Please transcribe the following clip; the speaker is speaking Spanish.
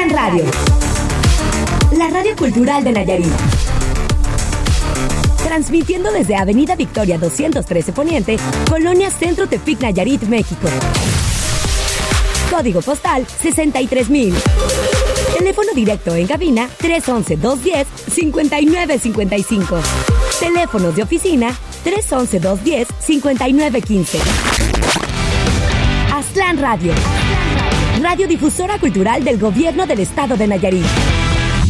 Aztlán Radio, la radio cultural de Nayarit. Transmitiendo desde Avenida Victoria 213 Poniente, Colonia Centro Tepic, Nayarit, México. Código postal 63,000. Teléfono directo en cabina 311-210-5955. Teléfonos de oficina 311-210-5915. Aztlán Radio, radiodifusora cultural del Gobierno del Estado de Nayarit.